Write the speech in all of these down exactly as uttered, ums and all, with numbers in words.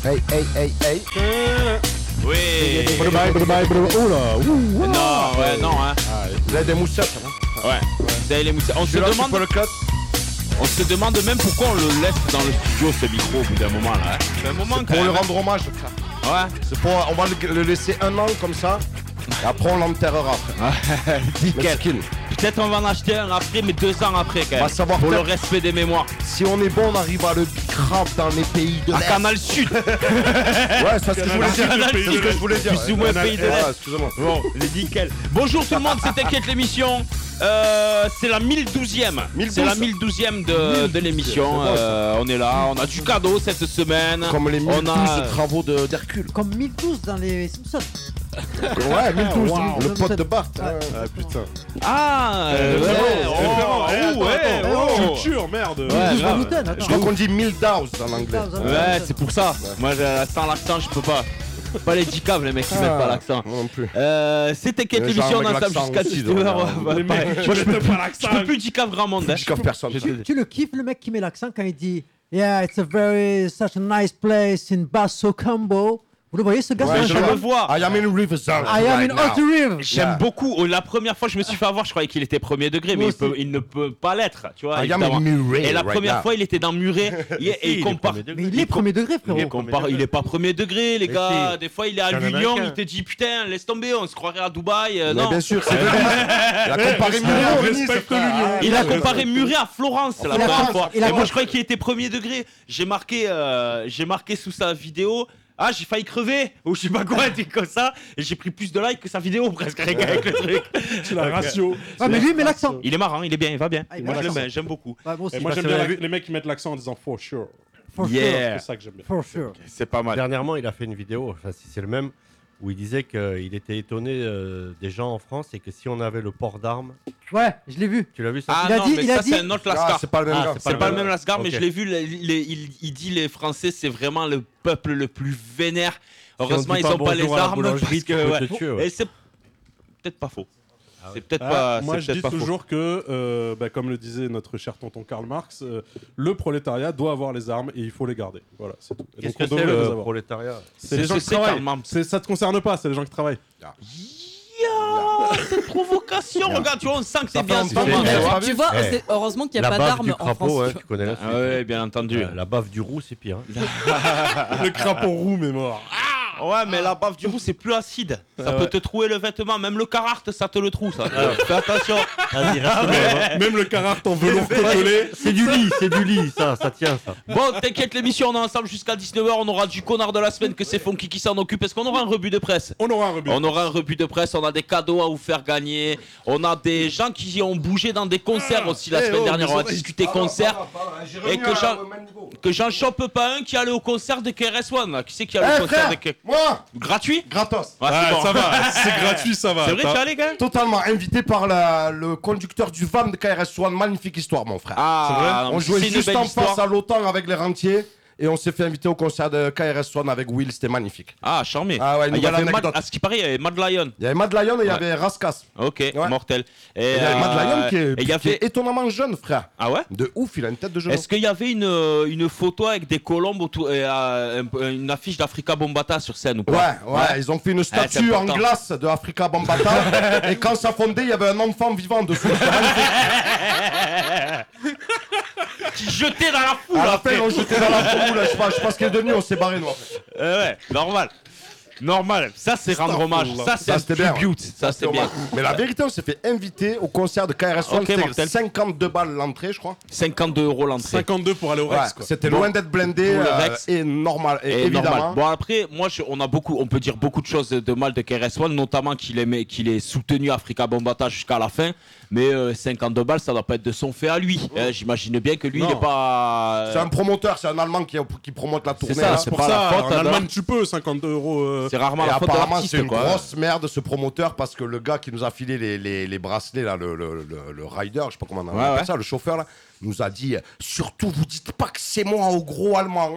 Hey, hey, hey, hey. Oui. Oula. Non, ouais, non, hein. Vous avez des moussettes, hein? Ouais. Vous avez les moussettes. On se Là, demande. le cut. On se demande même pourquoi on le laisse dans le studio, ce micro, au bout d'un moment là. C'est un moment C'est quand pour même. lui rendre hommage, frère. Ouais. C'est pour, on va le, le laisser un an comme ça. Et après, on l'enterrera, frère. Nickel. Mesquin. Peut-être on va en acheter un après, mais deux ans après quand même. Va savoir pour le peut-être. respect des mémoires. Si on est bon, on arrive à le grave dans les pays de À l'Est. Canal Sud. Ouais, c'est ce que je voulais dire. Canal C'est ce Sud. que je voulais dire. Plus ou moins Canal- pays de voilà, l'Est. excusez-moi. Bon, les nickel. Bonjour tout le monde, c'est T'inquiète l'émission. Euh, c'est la mille douzième. C'est la mille douzième de, de l'émission. C'est bon, ça. Euh, on est là, on a du cadeau cette semaine. Comme les mille on douze a... travaux de- d'Hercule. Comme mille douze dans les Simpsons. Ouais, mille douze. Wow. Le pote de Bart. Ah, putain. Ah, euh, ouais, oh, oh, ouais, oh. Culture, merde. Ouais, douze grave. Newton, Je attends. crois qu'on dit mille douze en anglais. Ouais, c'est pour ça. Moi, je- sans l'accent, je peux pas. Pas les dix caves, les mecs qui Ah, mettent pas l'accent. moi non plus. Euh, c'est T'inquiète Les l'émission, gens on avec ensemble l'accent jusqu'à aussi, dix-neuf heures. donc, Ouais, Les ouais. mecs qui Moi, je peux mettent plus, pas je l'accent. peux plus dix caves grand monde. hein. Je coffre personne. Tu, tu le kiffes le mec qui met l'accent quand il dit Yeah, it's a very such a nice place in Basso Campo. Vous le voyez ce gars Ouais, c'est je un le gars- vois. I am in Riverside. I am right in now. Hot River. J'aime Yeah. beaucoup. Oh, la première fois, je me suis fait avoir, je croyais qu'il était premier degré, mais Moi il, peut- aussi. il ne peut pas l'être, tu vois. I am évidemment. in Murray Et la right première now. fois, il était dans Muret. Et, et il compare. Mais il est premier degré, Il est, frérot. compar- il est pas premier degré, les Mais gars. si. Des fois, il est à C'est un l'Union, Américain. il te dit putain, laisse tomber, on se croirait à Dubaï. euh, Mais non. bien sûr, c'est Venise. Il a comparé Muret à Venise. respecte frère. l'Union. Il a Ouais, comparé ouais. Muret à Florence la Il a- première fois. il a- Et moi, je croyais qu'il était premier degré. J'ai marqué, euh, j'ai marqué sous sa vidéo. Ah, j'ai failli crever, ou je sais pas quoi, un truc comme ça, et j'ai pris plus de likes que sa vidéo presque avec le truc. C'est la ratio. Ah, mais lui, il met l'accent. Il est marrant, il est bien, il va bien. Ah, il Moi, met je l'aime l'accent. bien, j'aime beaucoup. Ouais, moi aussi. Et moi Parce j'aime que bien la- la- les mecs qui mettent l'accent en disant for sure. For Yeah. C'est ça que j'aime bien. sure. For sure. C'est pas mal. Dernièrement, il a fait une vidéo, enfin si c'est le même, où il disait qu'il était étonné euh, des gens en France et que si on avait le port d'armes, Ouais, je l'ai vu. tu l'as vu ça Ah Il a non, dit- mais il a ça, dit- c'est un autre Ah, Lascar. c'est pas le même Ah, gars. c'est C'est pas le même Lascar, Ok. mais je l'ai vu, le- il, il, il dit les Français, c'est vraiment le peuple le plus vénère. Heureusement, dit ils pas ont pas les bonjour à la armes boulangerie, parce tu que. peux Ouais. te tuer, ouais. Et c'est peut-être pas faux. C'est peut-être Ah, pas. moi, c'est je peut-être dis pas faux. toujours que, euh, bah, comme le disait notre cher tonton Karl Marx, euh, le prolétariat doit avoir les armes et il faut les garder. Voilà, c'est tout. Et Qu'est-ce donc, on que c'est devrait les le avoir. prolétariat? C'est C'est les gens ce qui que c'est, travaillent. Karl Marx. C'est- Ça te concerne pas, c'est les gens qui travaillent. Ya, cette provocation, regarde, tu vois, on sent que c'est bien fait entendu, longtemps, tu mais- vois. Tu vois, Eh, c'est heureusement qu'il n'y a La pas baffe d'armes du en crapaud, France. ouais, tu connais la Ah ouais, bien entendu. La baffe du roux, c'est pire. hein. Le crapaud roux mais mort. Ouais, mais la baffe du roux, c'est plus acide. Ça peut te trouer le vêtement, même le carhartt, ça te le troue, ça. Fais attention. Vas-y, reste même. Même le carhartt en velours côtelé. C'est du lit, c'est du lit, ça, ça tient ça. Bon, t'inquiète, l'émission, on est ensemble jusqu'à dix-neuf heures. On aura du connard de la semaine, que c'est Funky qui s'en occupe. Est-ce qu'on aura un rebut de presse? On aura un rebut. On aura un rebut de presse, on a des cadeaux à vous faire gagner. On a des gens qui ont bougé dans des concerts aussi la Eh semaine oh, dernière. mais On va ça va, discuter Ah, concerts. pardon, pardon, j'ai Et revenu que à- j'en- au même niveau. Que j'en chope pas un qui est allé au concert de K R S One. Là. Qui c'est qui est allé Eh au concert frère, de K R S One? moi, Gratuit? gratos. Ouais, Ah, c'est bon. ça va, c'est gratuit, ça va. C'est vrai, T'as- tu es allé, gars? Totalement invité par la- le conducteur du van de K R S One. Magnifique histoire, mon frère. Ah, non, On mais jouait c'est une juste belle en histoire. face à l'OTAN avec les rentiers. Et on s'est fait inviter au concert de K R S One avec Will, c'était magnifique. Ah, charmé. Ah ouais, une il y nouvelle avait Mad, anecdote. à ce qui paraît, il y avait Mad Lion. Il y avait Mad Lion et il y Ouais. avait Raskas. Ok, Ouais. mortel. Et Et il y avait Mad Lion euh, qui et est, il y qui avait... est étonnamment jeune, frère. Ah ouais? De ouf, il a une tête de jeune. Est-ce qu'il y avait une, euh, une photo avec des colombes autour, et, euh, un- une affiche d'Africa Bombata sur scène ou Ouais, pas? ouais, ils ont fait une c'est statue en important. glace de Africa Bambata. Et quand ça fondait, il y avait un enfant vivant dessous. C'était magnifique. Qui jetait dans la foule À la après. fin, on jetait dans la foule. Je sais pas, je sais pas ce qu'il est devenu, on s'est barré, nous. après. Euh, ouais, normal. Normal. Ça, c'est rendre hommage. Ça, c'est Ça, un c'était bien, tribute. ouais. Ça, c'est bien. Mais la vérité, on s'est fait inviter au concert de K R S One. Ok, C'était mortel. cinquante-deux balles l'entrée, je crois. cinquante-deux euros l'entrée. cinquante-deux pour aller au Ouais, Rex, quoi. c'était Bon. loin d'être blindé. Pour le euh, Rex. et normal, et Et évidemment. normal. Bon après, moi, je- on a beaucoup, on peut dire beaucoup de choses de, de mal de K R S One, notamment qu'il est, qu'il est soutenu Africa Bombata jusqu'à la fin. Mais euh, cinquante-deux balles, ça doit pas être de son fait à lui. Euh, J'imagine bien que lui, Non. il est pas. euh, C'est un promoteur, c'est un Allemand qui, qui promote la tournée. ça, là. c'est Pour pas la ça, faute en de Allemagne, la- tu peux, cinquante-deux euros. euh, C'est rarement Et la faute de apparemment, l'artiste, c'est une quoi. grosse merde ce promoteur parce que le gars qui nous a filé les, les, les bracelets, là, le, le, le, le rider, je sais pas comment on appelle Ouais, ouais. ça, le chauffeur, là, nous a dit surtout, vous dites pas que c'est moi au gros allemand.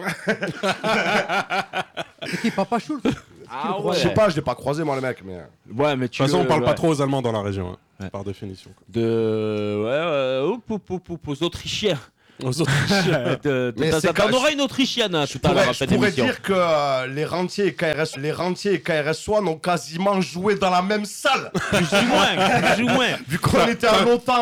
C'est qui, Papa Schultz? Ah Je sais pas, je l'ai pas croisé, moi, le mec. Mais... Ouais, mais De tu. toute façon, on parle ouais. pas trop aux Allemands dans la région, hein, Ouais. par définition. quoi. De. Ouais, ouais. Oup, oup, oup, oup, aux Autrichiens. Aux Autrichiens. De- de- Mais T'en c'est t'en quand- auras une Autrichienne hein, tout à l'heure pourrais, à je cette pourrais émission. dire que euh, les rentiers et K R S, les rentiers et K R S One ont quasiment joué dans la même salle. Plus ou moins, plus ou moins. Vu qu'on était en OTAN